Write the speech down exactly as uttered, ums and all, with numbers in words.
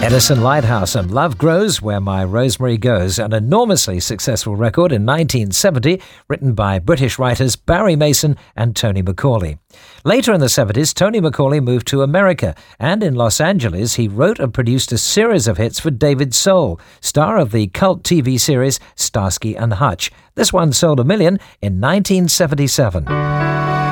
Edison Lighthouse and Love Grows Where My Rosemary Goes, an enormously successful record in nineteen seventy, written by British writers Barry Mason and Tony Macaulay. Later in the seventies, Tony Macaulay moved to America, and in Los Angeles he wrote and produced a series of hits for David Soul, star of the cult T V series Starsky and Hutch. This one sold a million in nineteen seventy-seven.